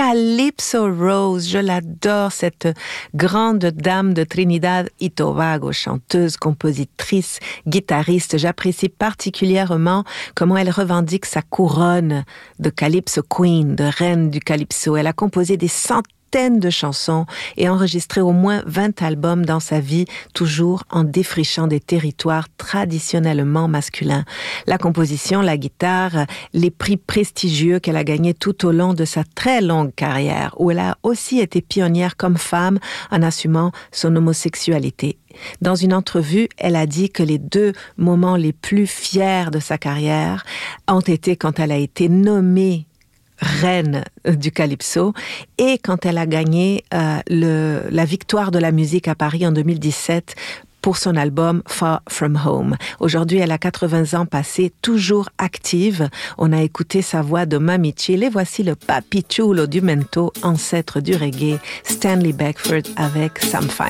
Calypso Rose, je l'adore, cette grande dame de Trinidad et Tobago, chanteuse, compositrice, guitariste. J'apprécie particulièrement comment elle revendique sa couronne de Calypso Queen, de reine du Calypso. Elle a composé des centaines de chansons et enregistré au moins 20 albums dans sa vie, toujours en défrichant des territoires traditionnellement masculins. La composition, la guitare, les prix prestigieux qu'elle a gagnés tout au long de sa très longue carrière, où elle a aussi été pionnière comme femme en assumant son homosexualité. Dans une entrevue, elle a dit que les 2 moments les plus fiers de sa carrière ont été quand elle a été nommée reine du Calypso et quand elle a gagné la victoire de la musique à Paris en 2017 pour son album Far From Home. Aujourd'hui, elle a 80 ans passés, toujours active. On a écouté sa voix de Mami Chill et voici le papi chulo du mento, ancêtre du reggae, Stanley Beckford avec Sam Fine.